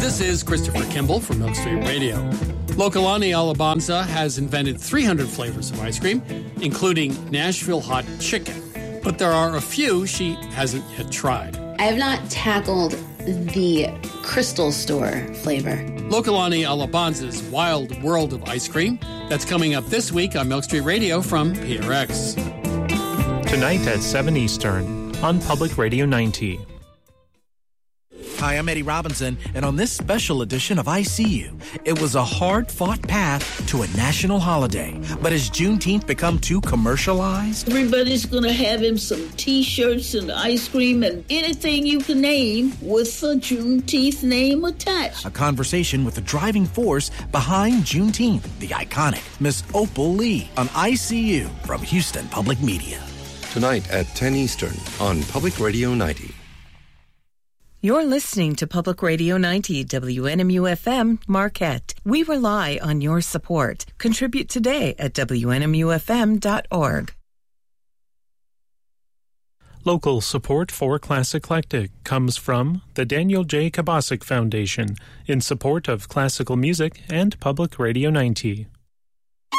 This is Christopher Kimball from Milk Street Radio. Lokalani Alabanza has invented 300 flavors of ice cream, including Nashville hot chicken. But there are a few she hasn't yet tried. I have not tackled the Crystal Store flavor. Lokalani Alabanza's Wild World of Ice Cream. That's coming up this week on Milk Street Radio from PRX. Tonight at 7 Eastern on Public Radio 90. Hi, I'm Eddie Robinson, and on this special edition of I See You, it was a hard-fought path to a national holiday. But has Juneteenth become too commercialized? Everybody's going to have him some T-shirts and ice cream and anything you can name with the Juneteenth name attached. A conversation with the driving force behind Juneteenth, the iconic Miss Opal Lee, on I See You from Houston Public Media. Tonight at 10 Eastern on Public Radio 90. You're listening to Public Radio 90 WNMU-FM Marquette. We rely on your support. Contribute today at WNMUFM.org. Local support for Classic Eclectic comes from the Daniel J. Kabasic Foundation in support of classical music and Public Radio 90.